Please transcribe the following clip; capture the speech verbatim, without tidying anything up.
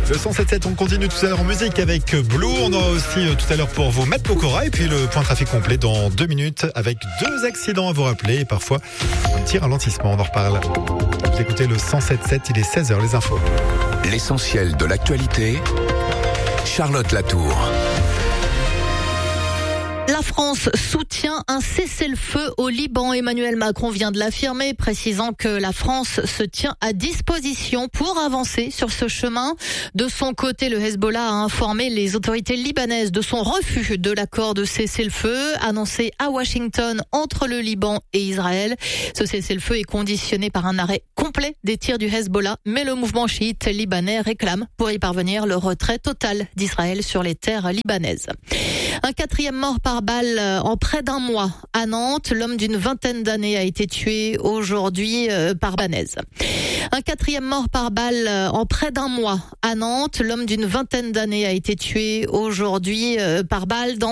Le cent sept sept, on continue tout à l'heure en musique avec Blue. On aura aussi euh, tout à l'heure pour vous Matt Pokora et puis le point trafic complet dans deux minutes avec deux accidents à vous rappeler et parfois un petit ralentissement. On en reparle. Vous écoutez le cent sept sept, il est seize heures, les infos. L'essentiel de l'actualité, Charlotte Latour. La France soutient un cessez-le-feu au Liban. Emmanuel Macron vient de l'affirmer, précisant que la France se tient à disposition pour avancer sur ce chemin. De son côté, le Hezbollah a informé les autorités libanaises de son refus de l'accord de cessez-le-feu annoncé à Washington entre le Liban et Israël. Ce cessez-le-feu est conditionné par un arrêt complet des tirs du Hezbollah, mais le mouvement chiite libanais réclame pour y parvenir le retrait total d'Israël sur les terres libanaises. Un quatrième mort par balle en près d'un mois à Nantes. L'homme d'une vingtaine d'années a été tué aujourd'hui par Banaise. Un quatrième mort par balle en près d'un mois à Nantes. L'homme d'une vingtaine d'années a été tué aujourd'hui par balle dans